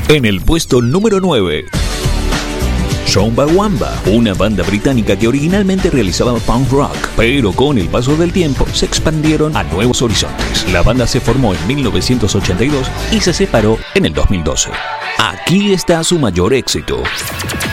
En el puesto número 9, Chumbawamba, una banda británica que originalmente realizaba punk rock, pero con el paso del tiempo se expandieron a nuevos horizontes. La banda se formó en 1982 y se separó en el 2012. Aquí está su mayor éxito.